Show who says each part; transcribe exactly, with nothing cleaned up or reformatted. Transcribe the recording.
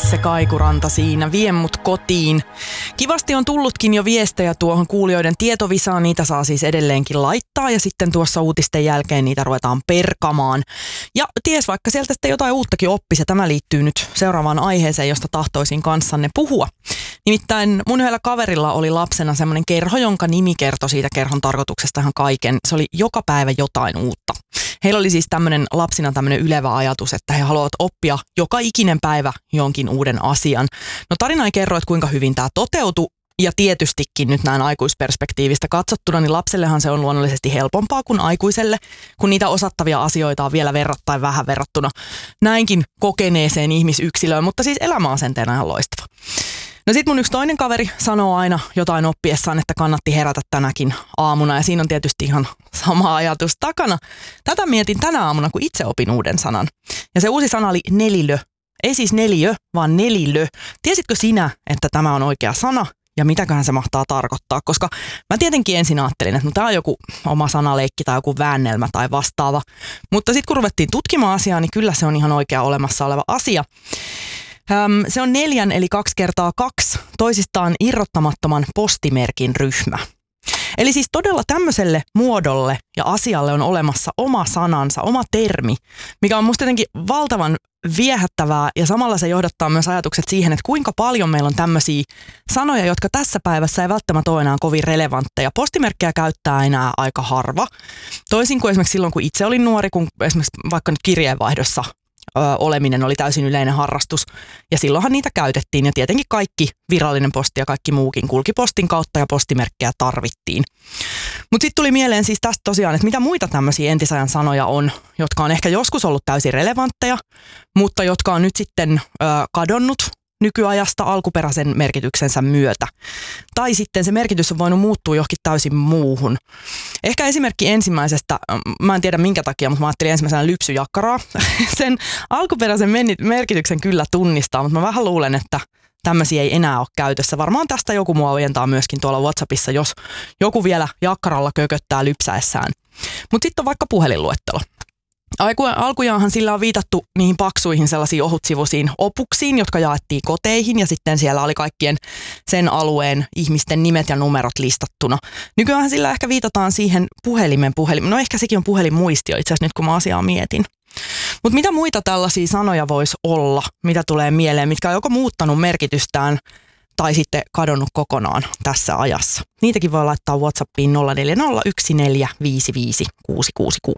Speaker 1: se kaikuranta siinä, vie mut kotiin. Kivasti on tullutkin jo viestejä tuohon kuulijoiden tietovisaan, niitä saa siis edelleenkin laittaa ja sitten tuossa uutisten jälkeen niitä ruvetaan perkamaan. Ja ties vaikka sieltä sitten jotain uuttakin oppisi, ja tämä liittyy nyt seuraavaan aiheeseen, josta tahtoisin kanssanne puhua. Nimittäin mun yhdellä kaverilla oli lapsena semmoinen kerho, jonka nimi kertoi siitä kerhon tarkoituksesta ihan kaiken. Se oli joka päivä jotain uutta. Heillä oli siis tämmöinen lapsina tämmöinen ylevä ajatus, että he haluavat oppia joka ikinen päivä jonkin uuden asian. No tarina ei kerro, että kuinka hyvin tämä toteutui. Ja tietystikin nyt näin aikuisperspektiivistä katsottuna, niin lapsellehan se on luonnollisesti helpompaa kuin aikuiselle, kun niitä osattavia asioita on vielä verrattain vähän verrattuna näinkin kokeneeseen ihmisyksilöön, mutta siis elämäasenteena ihan loistava. No sit mun yksi toinen kaveri sanoo aina jotain oppiessaan, että kannatti herätä tänäkin aamuna, ja siinä on tietysti ihan sama ajatus takana. Tätä mietin tänä aamuna, kun itse opin uuden sanan. Ja se uusi sana oli nelilö. Ei siis neliö, vaan nelilö. Tiesitkö sinä, että tämä on oikea sana? Ja mitäköhän se mahtaa tarkoittaa, koska mä tietenkin ensin ajattelin, että no tää on joku oma sanaleikki tai joku väännelmä tai vastaava. Mutta sitten kun ruvettiin tutkimaan asiaa, niin kyllä se on ihan oikea olemassa oleva asia. Öm, se on neljän eli kaksi kertaa kaksi toisistaan irrottamattoman postimerkin ryhmä. Eli siis todella tämmöiselle muodolle ja asialle on olemassa oma sanansa, oma termi, mikä on musta jotenkin valtavan viehättävää ja samalla se johdattaa myös ajatukset siihen, että kuinka paljon meillä on tämmöisiä sanoja, jotka tässä päivässä ei välttämättä ole enää kovin relevantteja. Postimerkkejä käyttää enää aika harva. Toisin kuin esimerkiksi silloin, kun itse olin nuori, kun esimerkiksi vaikka nyt kirjeenvaihdossa ö, oleminen oli täysin yleinen harrastus. Ja silloinhan niitä käytettiin ja tietenkin kaikki virallinen posti ja kaikki muukin kulki postin kautta ja postimerkkejä tarvittiin. Mutta sitten tuli mieleen siis tästä tosiaan, että mitä muita tämmöisiä entisajan sanoja on, jotka on ehkä joskus ollut täysin relevantteja, mutta jotka on nyt sitten ö, kadonnut nykyajasta alkuperäisen merkityksensä myötä. Tai sitten se merkitys on voinut muuttua johonkin täysin muuhun. Ehkä esimerkki ensimmäisestä, mä en tiedä minkä takia, mutta mä ajattelin ensimmäisenä lypsyjakkaraa. Sen alkuperäisen merkityksen kyllä tunnistaa, mutta mä vähän luulen, että tämmöisiä ei enää ole käytössä. Varmaan tästä joku mua ojentaa myöskin tuolla WhatsAppissa, jos joku vielä jakkaralla kököttää lypsäessään. Mutta sitten on vaikka puhelinluettelo. Alkujaanhan sillä on viitattu niihin paksuihin sellaisiin ohutsivuisiin opuksiin, jotka jaettiin koteihin ja sitten siellä oli kaikkien sen alueen ihmisten nimet ja numerot listattuna. Nykyään sillä ehkä viitataan siihen puhelimen puhelimen. No ehkä sekin on puhelinmuistio itse asiassa nyt kun mä asiaa mietin. Mutta mitä muita tällaisia sanoja voisi olla, mitä tulee mieleen, mitkä on joko muuttanut merkitystään tai sitten kadonnut kokonaan tässä ajassa. Niitäkin voi laittaa WhatsAppiin nolla neljä nolla yksi neljä viisi viisi kuusi kuusi kuusi.